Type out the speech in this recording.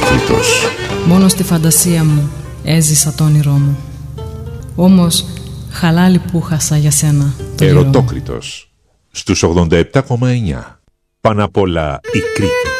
Ερωτόκριτος. Μόνο στη φαντασία μου έζησα το όνειρό μου. Όμως χαλάλι που χάσα για σένα το Ερωτόκριτος στους 87,9. Πάνω απ' όλα η Κρήτη.